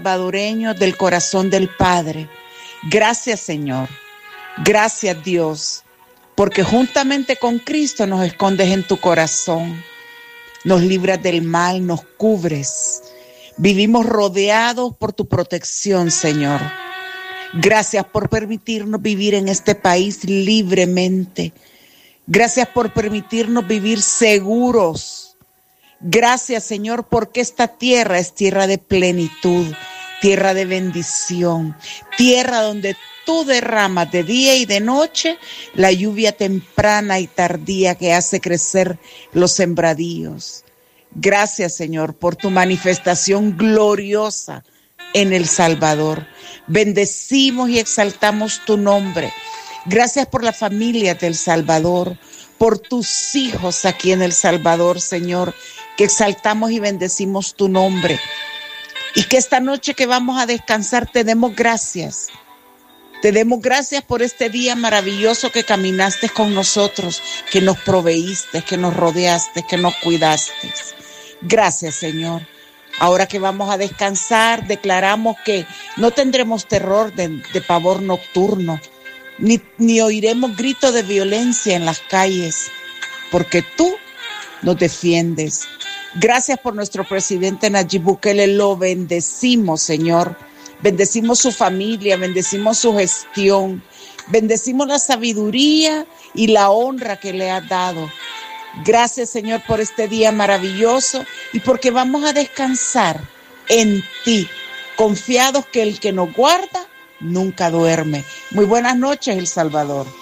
salvadoreños del corazón del Padre. Gracias, Señor. Gracias, Dios, porque juntamente con Cristo nos escondes en tu corazón, nos libras del mal, nos cubres. Vivimos rodeados por tu protección, Señor. Gracias por permitirnos vivir en este país libremente. Gracias por permitirnos vivir seguros. Gracias, Señor, porque esta tierra es tierra de plenitud, tierra de bendición, tierra donde tú derramas de día y de noche la lluvia temprana y tardía que hace crecer los sembradíos. Gracias, Señor, por tu manifestación gloriosa en El Salvador. Bendecimos y exaltamos tu nombre. Gracias por la familia de El Salvador, por tus hijos aquí en El Salvador, Señor, que exaltamos y bendecimos tu nombre. Y que esta noche que vamos a descansar te demos gracias. Te demos gracias por este día maravilloso que caminaste con nosotros, que nos proveíste, que nos rodeaste, que nos cuidaste. Gracias, Señor. Ahora que vamos a descansar, declaramos que no tendremos terror de pavor nocturno, ni oiremos gritos de violencia en las calles, porque tú nos defiendes. Gracias por nuestro presidente Nayib Bukele, lo bendecimos, Señor. Bendecimos su familia, bendecimos su gestión, bendecimos la sabiduría y la honra que le has dado. Gracias, Señor, por este día maravilloso y porque vamos a descansar en ti, confiados que el que nos guarda nunca duerme. Muy buenas noches, El Salvador.